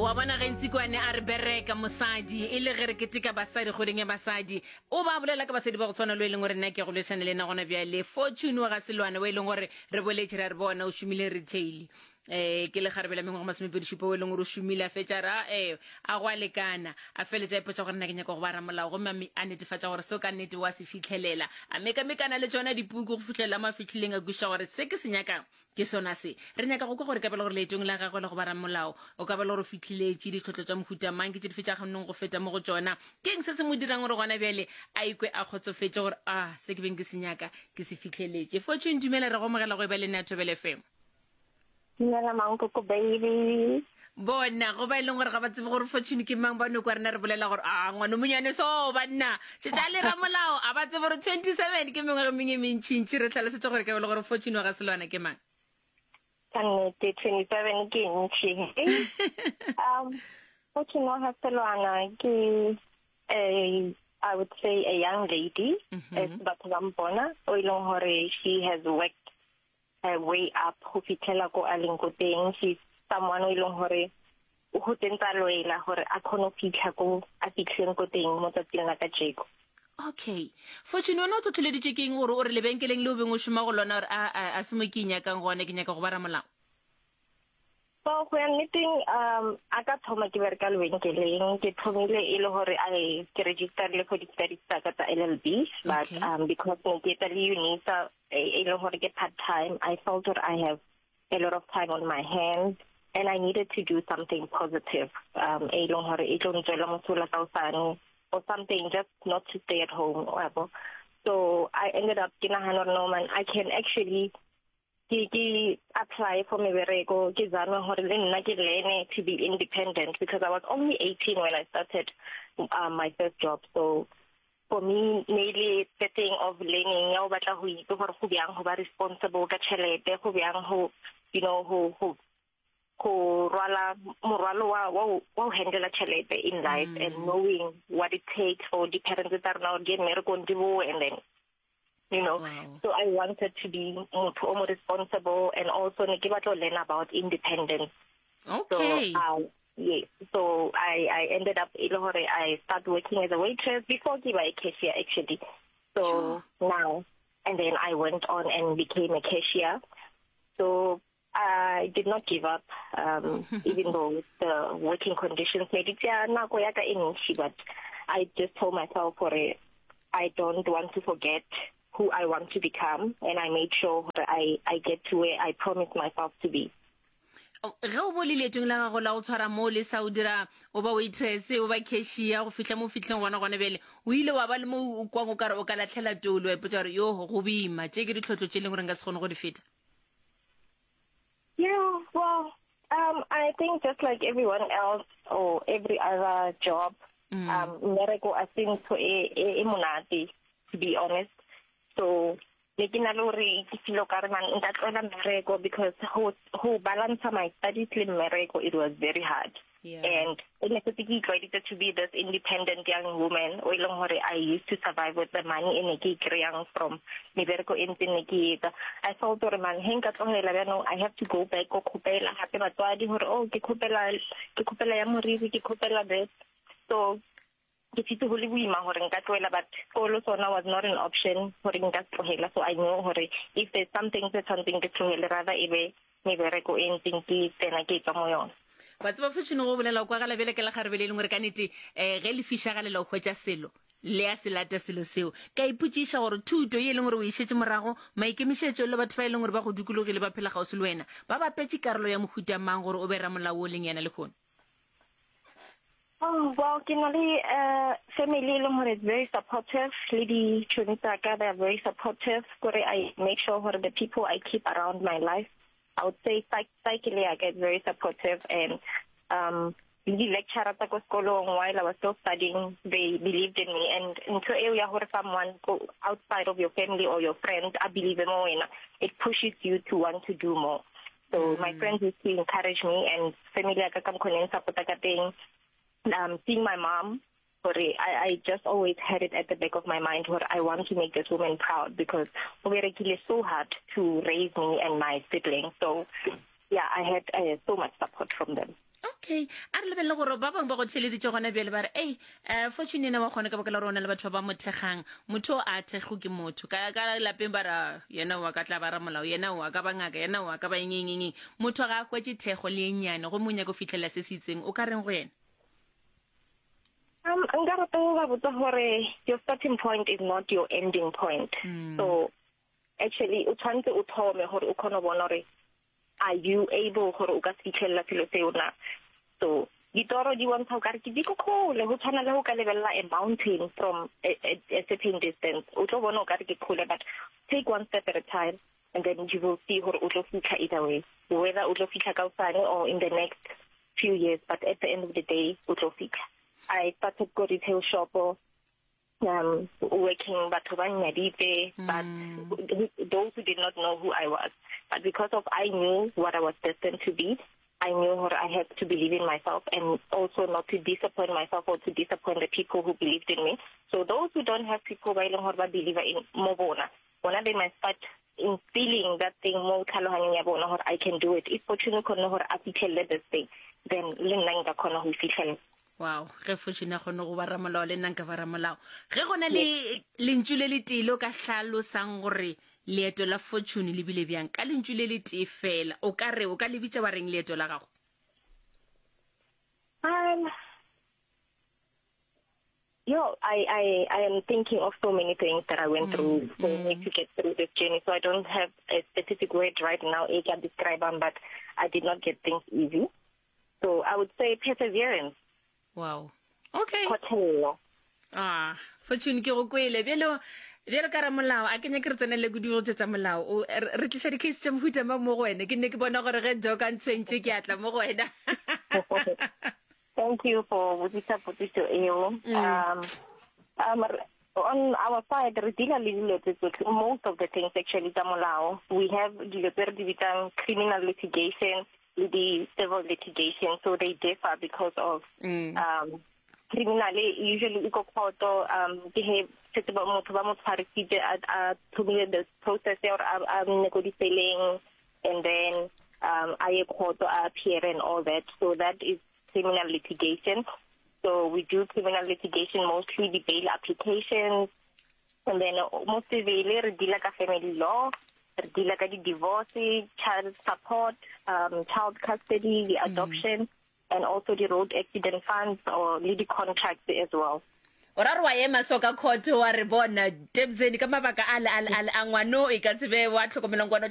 wa bona ge ntsi kwane a re bereka mosadi e le ge re keteka basadi kgoding ya basadi o ba bolela ka basadi ba go tshwana lo e leng gore nna ke go leshane le na gona bjale Fortune wa ga Selwane wa e leng gore re boletše ra re bona o šomile retail ke le kgarabela mengwe go masomepedišupo o e leng gore o šomile a fetša ra a go a lekana a feletša ipotša gore nna ke nyaka go ba ramolao gomme a netefatša gore seo ka nnete wa se fitlhelela a mekamekana le tšona dipuku go fitlhelela mo a fitlhileng a kweša gore se ke se nyakang ke sona se re nyaka go kwa gore ka bela gore leetong la gagwe le go ba ramolao o ka bela gore o fitlhiletše ditlhotlo tša mohuta mang ke tše di fetša kgonneng go feta mo go tšona ke eng se se mo dirang gore gona bjale a ikwe a kgotsofetše gore se ke beng ke se nyaka ke se fitlheletše Fortune dumela re go mogela go e ba le nne a Thobela FM. Dumela Mankoko baby. Bona go ba e leng gore ga ba tsebe gore Fortune ke mang ba no kwa rena re bolela gore ngwana monyane so banna se tla le ramolao a ba tsebe gore 27 ke mengwe mengwe mentšintši re tlhalosetse gore ka bela gore Fortune wa ga Selwana ke mang. Kannete 27 ke ntši. Fortune wa ga Selwana ke I would say a young lady as batho ba mpona o e leng gore she has worked her way up go fitlhela ko a leng ko teng. She's someone o e leng gore o go tentsa loela gore a kgone go fitlha ko a fitlheng ko teng mo tsatsing la ka jeko. Okay Fortune wena o tlhotlheleditše ke eng gore o re lebenkeleng le o beng o šoma go lona gore a se mo ke nyakang gone ke nyaka go ba ramolao? So go ya nneteng a ka thoma ke bereka lebenkeleng ke thomile e le gore ke registerile for di-studies tsaka tsa LLB but because ne ke etsa le UNISA e le gore ke part time I felt that I have a lot of time on my hands and I needed to do something positive e leng gore e tlo ntswela mosola kaosane or something just not to stay at home so I ended up no man I can actually ke apply for mebereko ke zama gore le nna ke learn to be independent because I was only 18 when I started my first job. So for me mainly the thing of learning ya o batla go itse gore go bjang go ba responsible ka tšhelete go bjang go go rwala morwalo wa handle tšhelete in life and knowing what it takes for the parents that are now getting married and then Wow. So I wanted to be more responsible and also ne ke batla to learn about independence. Okay. So I ended up I started working as a waitress before ke ba a cashier actually. So now and then I went on and became a cashier. So I did not give up even though the working conditions made it nako ya ka but I just told myself I don't want to forget who I want to become and I made sure that I get to where I promised myself to be. Ge o bole leetong la gago la go tshwara mo le sa o dira o ba waitress o ba cashier go fitla mo fitleng gona bele o ile wa ba le mo o kwang o ka re o ka latlhela tolo e potsa re yo go boima tše ke ditlhotlo tše leng gore nka se kgone go di feta? Yeah, well, I think just like everyone else or every other job, mmereko a seng so e monate, to be honest. So le ke na le gore ke filo ka re man nka tloela mmereko because who balance my studies le mmereko it was very hard. And necessarily trying to be this independent young woman o ileng gore I used to survive with the money in ke kry-ang from mebereko e ntse ne ke etsa. I felt gore man he nka tlogela bjano I have to go back go khopela gape batswadi gore ke khopela ya moriri ke khopela this. So ke fitse go le boima gore nka tloela but kolo sona was not an option gore nka tlogela. So I knew gore if there's something ke tlogela rather ebe mebereko e ntseng ke tsena ke etsa mo yona. Ba tseba Fortune go bolela kwa ga lebele ke la garebe le leng gore ka nete ge le fisha ga le lo hwetša selo le ya se lata selo seo ka iputšiša gore thuto ye leng gore o išetse morago maikemišetšo le batho ba e leng gore ba go dukulogile ba phela gausi le wena ba bapetše karolo ya mohuta mang gore o be ramolao o leng yana le kgone? Oh, well, family is very supportive. Lady Chunitaka, they are very supportive. I make sure the people I keep around my life, I would say psychically I get very supportive and the lecturer at while I was still studying, they believed in me and into area where someone go outside of your family or your friends, I believe in more and it pushes you to want to do more. So my friends used to encourage me and family seeing my mom, I just always had it at the back of my mind where I want to make this woman proud because it's so hard to raise me and my siblings. So yeah, I had so much support from them. okay a re lebelle gore ba bang ba go tsheleditse gona bjale ba re fortune ena wa kgone ka baka la rona le batho ba mothegang motho a thego ke motho ka lapeng ba ra yena wa ka tla ba ra molao yena wa ka bangaka yena wa ka ba engengeng motho ga a hwetse thego le enyane go monya go fitlhela se se itseng o ka reng go yena nka rata go ba botsa gore your starting point is not your ending point. So actually o tshwanetse o thome gore o kgone bona gore are you able gore o ka fitlhella selo seo na. So ditoro di bontsha ka re ke diko kgole go tshwana le go ka lebella a mountain from a certain distance o tlo bona o ka re ke kgole but take one step at a time and then you will see gore o tlo fitlha either way whether o tlo fitlha ka usane or in the next few years but at the end of the day o tlo fitlha. I started go retail shop working but those who did not know who I was. But because of I knew what I was destined to be, I knew what I had to believe in myself and also not to disappoint myself or to disappoint the people who believed in me. So those who don't have people who believe in Mobona, when they might start instilling that thing more I can do it. If fortune this thing, then wow ge fortune go no go ba ramolao le nna nka ba ramolao ge gona le lentšu le le tilo ka hlalosang gore leeto la fortune le bile bjang ka lentšu le le tee fela o ka re o ka le bitša ba reng leeto la gago I am thinking of so many things that I went through for me to get through this journey. So I don't have a specific word right now I can describe them, but I did not get things easy. So I would say perseverance. Wow. Okay. Continue. Fortune ke go kwele bjelo ka ramolao a ke nya ke re tsenele go dilo tsa molao re tliša di case tša mohuta ma mo go wena ke ne ke bona gore ge jo ka ntshwentše ke atla mo go wena Thank you for botsisa potsiso eo. On our side, re deal with most of the things actually tsa molao. We have criminal litigation, the civil litigation, so they differ because of criminal usually iko behave the process or negotiating and then I court appear and all that. So that is criminal litigation. So we do criminal litigation mostly the bail applications and then mostly we deal with family law, deal with the divorce, child support, child custody, the adoption, and also the road accident funds or legal contracts as well. Ora wa ema soka court wa re bona Debzeni ka mabaka a ngwano e ka tsebe wa tlhokomelong